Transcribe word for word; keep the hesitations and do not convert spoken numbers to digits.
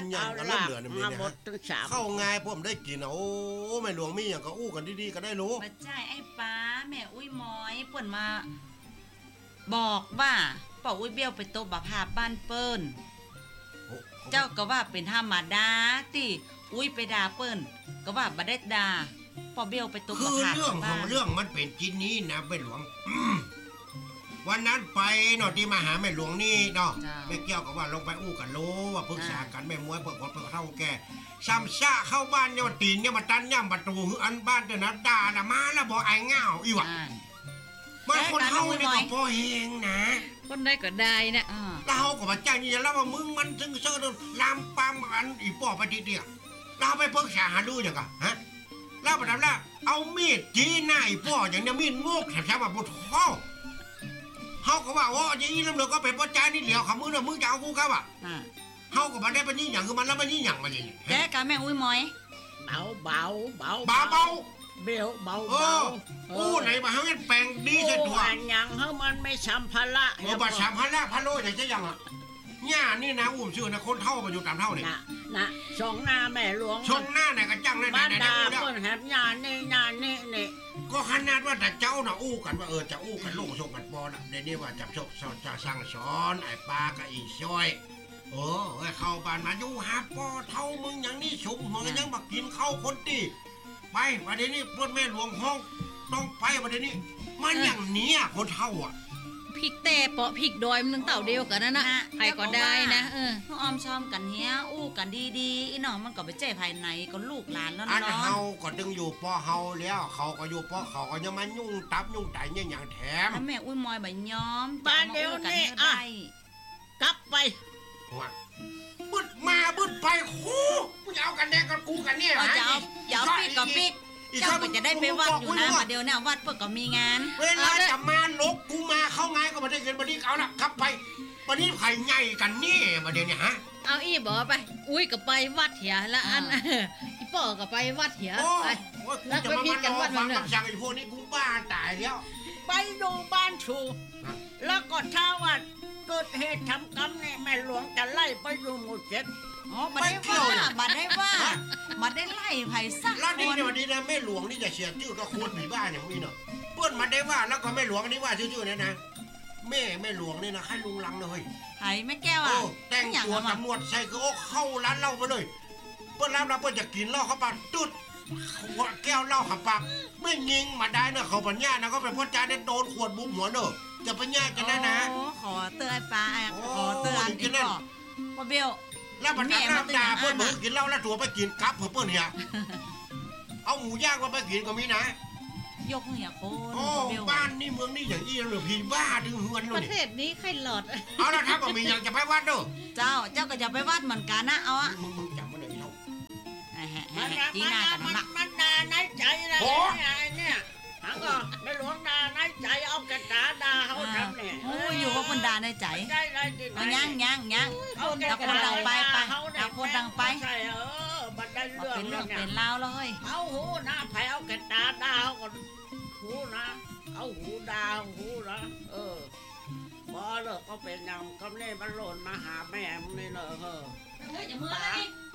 มันยังกันเลือดนี่นะเข้าง่ายผมได้กินโอ้แม่หลวงมีอย่างก็อู้กันดีๆก็ได้รู้มาจ่ายไอ้ป้าแม่อุ้ยม้อยเปิ่นมาบอกว่าป่าอุ้ยเบี้ยวไปโตบะภาพบ้านเปิ้นเจ้าก็ว่าเป็นธรรมดาติอุ้ยไปด่าเปิ้นก็ว่าบ่ได้ด่าป่าเบี้ยวไปโตบะภาพคือเรื่องของเรื่องมันเป็นจินนี้นะแม่หลวงวันนั้นไปเนาะที่มาหาแม่หลวงนี่เนาะแม่เกี่ยวกับว่าลงไปอู้กันโลว่าปรึกษากันแม่มวยเปิดคนเปิดเท่าแก่ซ้ำซ่าเข้าบ้านเนี่ยตีนเนี่ยมาตันย่ำประตูอันบ้านเดี๋ยวนะด่าละมาแล้วบอกไอ้เงาอีวะมาคนเฮาเนี่ยก็พอเฮงนะคนได้ก็ได้นะเราก็มาจ้างนี่แล้วว่ามึงมันซึ่งเสื้อลามปามอันอีป่อไปทีเดียวเราไปปรึกษาหาดูอย่างกะฮะแล้วประทับแล้วเอามีดจี้หน้าอีป่ออย่างเนี้ยมีดงกแถมๆแบบบุตรพ่อเฮาก็ว่าว่าอย่างนี้แล้วเราก็เป็นพ่อใจนี่เหลียวขามือน่ะมึงจะเอากูครับอ่ะเฮาก็มาได้ปนี่อย่างคือมันแล้วมันนี่อย่างมาอย่างนี้แกกะแม่อุ้ยม้อยเบาเบาเบาเบาเบาเบลเบาเบาอู้ไหนมาเฮาเงินแปลงดีใช่ตัวอย่างเฮามันไม่สัมภาระโอ้บ่สัมภาระพะโลอย่างจะยังอ่ะย่านี่นะอุ้มชื่อนะคนเท่ามาอยู่ตามเท่านี่นะชงหน้าแม่หลวงชงหน้าไหนก็จังเลยบ้านดาเปิ้นแฮบย่านี่ย่านี่นี่ก็ขนาดว่าแต่เจ้าน่ะอู้กันว่าเออจะอู้กันลูกส่งกันปอน่ะเดี๋ยวนี้ว่าจับชกจะสั่งสอนไอ้ปลากับอีช่วยโอ้ยเข้าบ้านมาอยู่หาปอเท่ามึงอย่างนี้ฉุกหัวกันยังมากินข้าวคนตีไปวันนี้เพื่อนแม่หลวงห้องต้องไปวันนี้มันอย่างนี้คนเท่าอ่ะพริกแต่เปาะพริกดอยมันเต่าเดียวกันนะนะใครก็ได้นะเออพวกออมชอมกันเฮียอู้กันดีๆอีน้องมันก็ไปเจ๊ภายในก็ลูกหลานแล้วเนาะอันเฮาก็ดึงอยู่ปอเฮาแล้วเขาก็อยู่ปอเขาก็ยังมายุ่งตับยุ่งไตเนี่ยอย่างแถมแม่อุ้ยมอยใบย้อมบ้านเดียวนี่อ่ะกลับไปบึดมาบึดไปคู่มึงเอากันแน่กันกูกันเนี่ยจะเอาจะเอาปิกกับปิกเจ้าก็จะได้ไปวัดอยู่นะมาเดียวเนี่ยวัดเปิดก็มีงานเวลาจะมาลกกูมาเข้าไงก็มาได้เงินมาดีเอาละขับไปวันนี้ไผ่ใหญ่กันนี่มาเดี๋ยวนี้ฮะเอาอีบอกไปอุ้ยก็ไปวัดเถียละอันอีป่อก็ไปวัดเถียไปแล้วก็พิกันวัดมันเนี่ยสั่งไอ้พวกนี้กูบ้าตายแล้วไปดูบ้านชูแล้วก็ท้าว่าเกิดเหตุทำกรรมเนี่ยแม่หลวงจะไล่ไปอยู่หมู่เจ็ดอ๋อมาได้ว่ามาได้ว่ามาได้ไล่ไผ่ซักแล้วนี่เนี่ยวันนี้นะแม่หลวงนี่จะเสียชื่อก็โคตรผีบ้าอย่างนี้เนาะเปิ้ลมาได้ว่าแล้วก็แม่หลวงนี่ว่าชื่อๆเนี่ยนะแม่แม่หลวงนี่นะให้ลุงลังเลยไผ่แม่แก้วอ่ะแต่งตัวตำรวจใส่กระโอกเข้าร้านเหล้าไปเลยเปิ้ลรับรับเปิ้ลจะกินเหล้าเข้าปากตุ๊ดแก้วเหล้าขับปากไม่ยิงมาได้เนอะเขาปัญญานะก็เป็นพ่อจ่าได้โดนขวดบุ้มหัวเนอะจะปัญญาจะได้นะขอเตือนป้าขอเตือนอีกก่อนพ่อเบลแล้วมันน้ำตาเพื่อนมือกินเหล้าแล้วตัวไปกินกับเพื่อนเนี่ยเอาหมูย่างมาไปกินก็มีนะยกเนี่ยโค้โอ้บ้านนี่เมืองนี่อย่างอี้หรือผีบ้าถึงเฮือนเลยประเทศนี้ใครหลอดเอาละถ้าก็มีอย่างจะไปวัดด้วยเจ้าเจ้าก็จะไปวัดเหมือนกันนะเอาอะมึงมึงจำมาเลยเราจีน่ากันนักมันด่าในใจอะไรเนี่ยฮังก็ไม่หลวงด่าในใจเอากระดาษด่าเขาทำเนี่ยโอ้ยอยู่กับคนด่าในใจเอาย่างย่างย่างเอาคนดังไปไปเอาคนดังไปใช่เออมันได้เรื่องเป็นเรื่องเป็นเล่าเลยเอาหูนะไผ่เอากระดาษด่าเขาก่อนหูนะเอาหูด่าหูนะเออพอเลิกก็เป็นยังก็เนี่ยมันหล่นมาหาแม่มึงนี่เลยเออเฮ้ยอย่าเมื่อไร